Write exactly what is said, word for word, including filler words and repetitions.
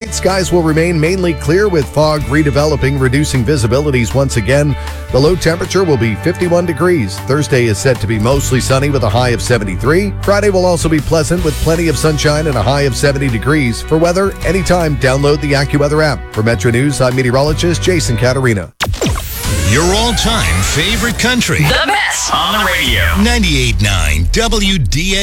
Tonight, skies will remain mainly clear with fog redeveloping, reducing visibilities once again. The low temperature will be fifty-one degrees. Thursday is set to be mostly sunny with a high of seventy-three. Friday will also be pleasant with plenty of sunshine and a high of seventy degrees. For weather, anytime, download the AccuWeather app. For Metro News, I'm meteorologist Jason Caterina. Your all-time favorite country. The best on the radio. ninety-eight point nine W D A